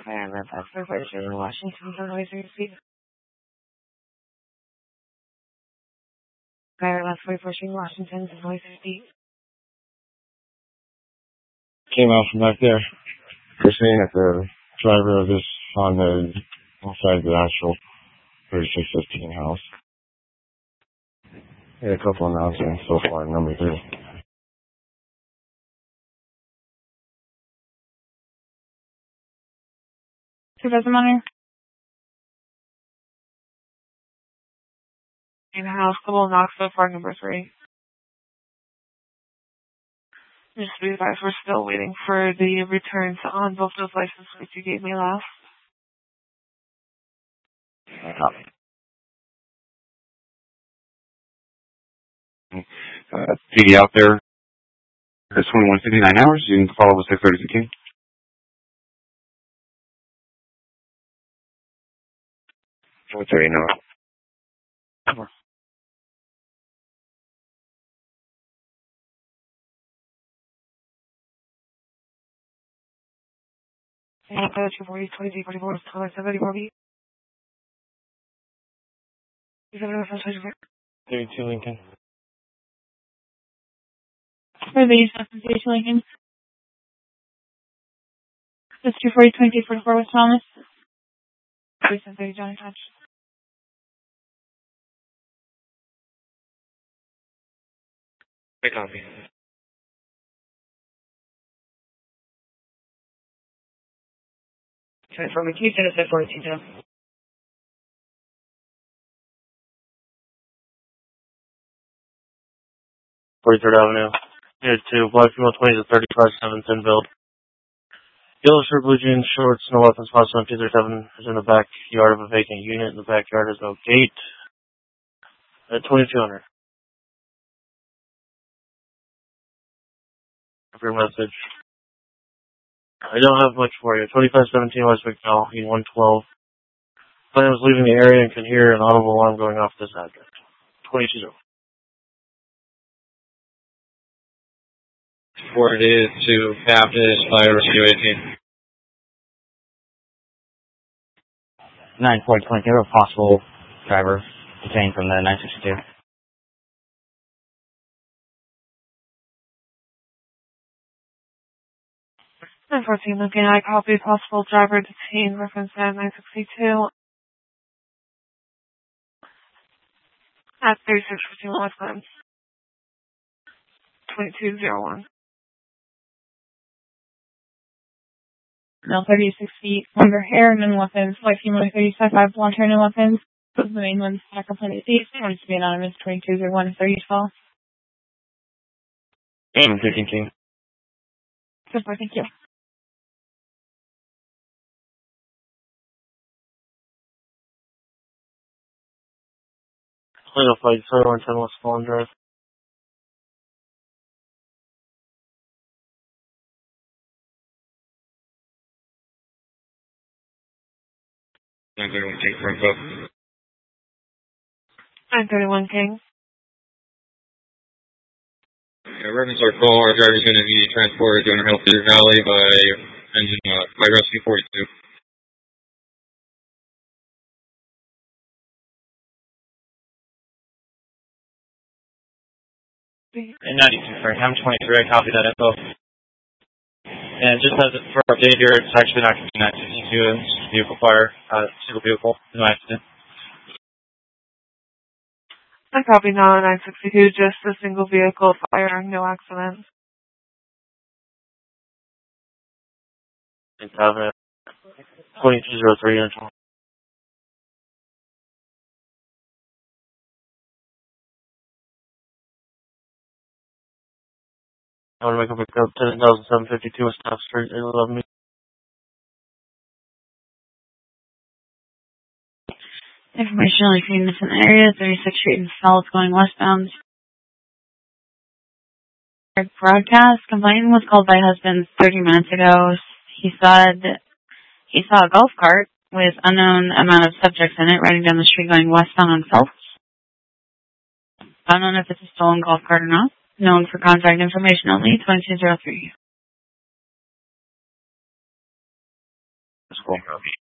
And that's for Virginia, Washington, Illinois, Receive. Fire last way, Virginia, Washington, Illinois, Receive. Came out from back there. We're saying that the driver of this Honda is inside the actual 3615 house. Had a couple announcements so far, number 3. Who doesn't matter? In house, couple knocks so far, number 3. Just to be advised, we're still waiting for the returns on both those license plates you gave me last. PD out there. It's 21:59 hours. You can follow with 6:30 King. 4:30 now. Over. And I got 240, 20, 70, 32 Lincoln. For the Station Lincoln. That's 240, 20, 44 West Thomas. 30, Johnny Touch. Big copy. From Houston, it's at 42 now. 43rd Avenue. Here's to Black Female 20 to 35 7 build. Yellow shirt, blue jeans, shorts, no weapons, spots on 237 is in the backyard of a vacant unit. In the backyard is no gate. At 2200. For your message. I don't have much for you. 2517 West McDowell, E112. Plan was leaving the area and could hear an audible alarm going off this address. 22. Forwarded to Baptist Fire Rescue 18. 9-4-20, a possible driver detained from the 962. Unfortunately, Lincoln, I copy possible driver detained, reference at 962 at 3615 West Clemens. 2201. Male 36 feet, longer hair, no weapons, white female 35, blonde hair, no weapons. Those are the main ones. Backup on the seats. Wanted to be anonymous, 2201 3012. 15 King. Good boy, thank you. Toledo Flight 0110 West Fallen Drive. I'm going to take for info. 931 King. Reference our call. Our driver is going to be transported to Underhill Cedar Valley by Rescue 42. And 92, sorry, I'm 23, I copy that info. And just as for update here, it's actually not 962, it's vehicle fire, single vehicle, no accident. I copy now 962, just a single vehicle fire, no accident. 8th Avenue. 2203 Angel. I want to make a pickup 10,752 West Top Street, 811. Information only for units in the area, 36th Street and South going westbound. Broadcast complaint was called by husband 30 minutes ago. He said he saw a golf cart with unknown amount of subjects in it riding down the street going westbound on Phelps. I don't know if it's a stolen golf cart or not. Known for contact information only, 2203. That's cool.